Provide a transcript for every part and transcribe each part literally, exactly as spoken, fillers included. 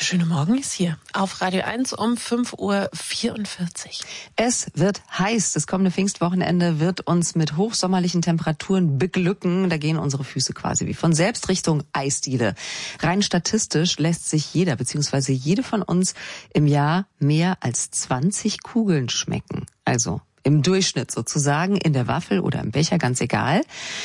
Der schöne Morgen ist hier auf Radio eins um fünf Uhr vierundvierzig. Es wird heiß. Das kommende Pfingstwochenende wird uns mit hochsommerlichen Temperaturen beglücken. Da gehen unsere Füße quasi wie von selbst Richtung Eisdiele. Rein statistisch lässt sich jeder bzw. jede von uns im Jahr mehr als zwanzig Kugeln schmecken. Also im Durchschnitt sozusagen, in der Waffel oder im Becher, ganz egal.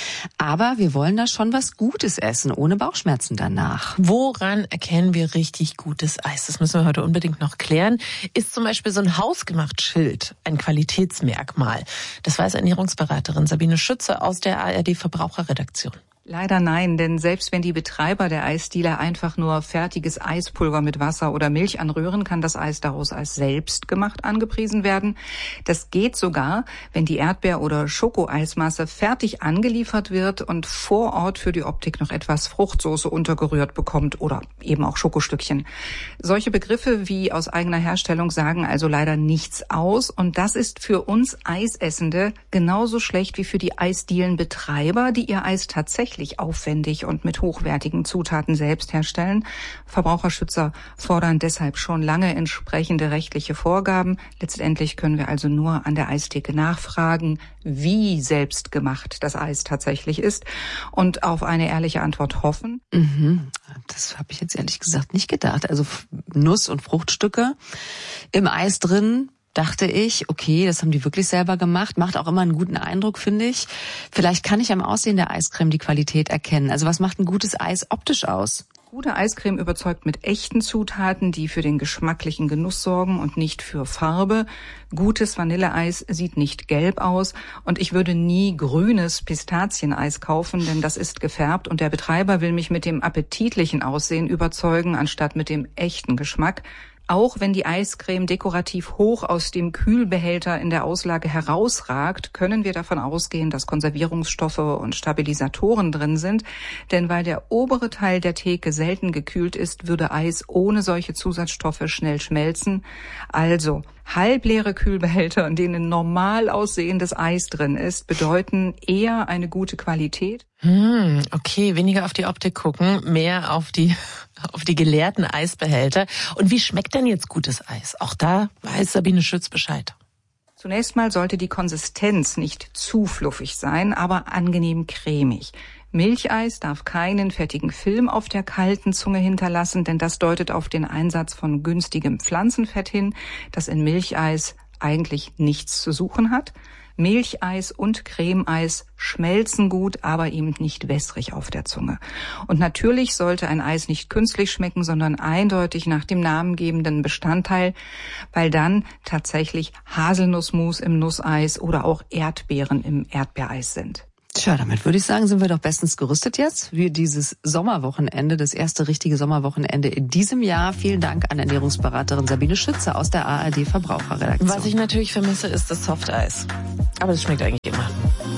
Aber wir wollen da schon was Gutes essen, ohne Bauchschmerzen danach. Woran erkennen wir richtig gutes Eis? Das müssen wir heute unbedingt noch klären. Ist zum Beispiel so ein hausgemacht Schild ein Qualitätsmerkmal? Das weiß Ernährungsberaterin Sabine Schütze aus der A R D Verbraucherredaktion. Leider nein, denn selbst wenn die Betreiber der Eisdiele einfach nur fertiges Eispulver mit Wasser oder Milch anrühren, kann das Eis daraus als selbstgemacht angepriesen werden. Das geht sogar, wenn die Erdbeer- oder Schokoeismasse fertig angeliefert wird und vor Ort für die Optik noch etwas Fruchtsoße untergerührt bekommt oder eben auch Schokostückchen. Solche Begriffe wie aus eigener Herstellung sagen also leider nichts aus, und das ist für uns Eisessende genauso schlecht wie für die Eisdielenbetreiber, die ihr Eis tatsächlich aufwendig und mit hochwertigen Zutaten selbst herstellen. Verbraucherschützer fordern deshalb schon lange entsprechende rechtliche Vorgaben. Letztendlich können wir also nur an der Eistheke nachfragen, wie selbstgemacht das Eis tatsächlich ist, und auf eine ehrliche Antwort hoffen. Mhm. Das habe ich jetzt ehrlich gesagt nicht gedacht. Also Nuss- und Fruchtstücke im Eis drin. Dachte ich, okay, das haben die wirklich selber gemacht. Macht auch immer einen guten Eindruck, finde ich. Vielleicht kann ich am Aussehen der Eiscreme die Qualität erkennen. Also was macht ein gutes Eis optisch aus? Gute Eiscreme überzeugt mit echten Zutaten, die für den geschmacklichen Genuss sorgen und nicht für Farbe. Gutes Vanilleeis sieht nicht gelb aus, und ich würde nie grünes Pistazieneis kaufen, denn das ist gefärbt und der Betreiber will mich mit dem appetitlichen Aussehen überzeugen, anstatt mit dem echten Geschmack. Auch wenn die Eiscreme dekorativ hoch aus dem Kühlbehälter in der Auslage herausragt, können wir davon ausgehen, dass Konservierungsstoffe und Stabilisatoren drin sind. Denn weil der obere Teil der Theke selten gekühlt ist, würde Eis ohne solche Zusatzstoffe schnell schmelzen. Also halbleere Kühlbehälter, in denen normal aussehendes Eis drin ist, bedeuten eher eine gute Qualität. Hm, okay, weniger auf die Optik gucken, mehr auf die auf die geleerten Eisbehälter. Und wie schmeckt denn jetzt gutes Eis? Auch da weiß Sabine Schütz Bescheid. Zunächst mal sollte die Konsistenz nicht zu fluffig sein, aber angenehm cremig. Milcheis darf keinen fettigen Film auf der kalten Zunge hinterlassen, denn das deutet auf den Einsatz von günstigem Pflanzenfett hin, das in Milcheis eigentlich nichts zu suchen hat. Milcheis und Cremeeis schmelzen gut, aber eben nicht wässrig auf der Zunge. Und natürlich sollte ein Eis nicht künstlich schmecken, sondern eindeutig nach dem namengebenden Bestandteil, weil dann tatsächlich Haselnussmus im Nusseis oder auch Erdbeeren im Erdbeereis sind. Tja, damit würde ich sagen, sind wir doch bestens gerüstet jetzt für dieses Sommerwochenende, das erste richtige Sommerwochenende in diesem Jahr. Vielen Dank an Ernährungsberaterin Sabine Schütze aus der A R D Verbraucherredaktion. Was ich natürlich vermisse, ist das Softeis. Aber es schmeckt eigentlich immer.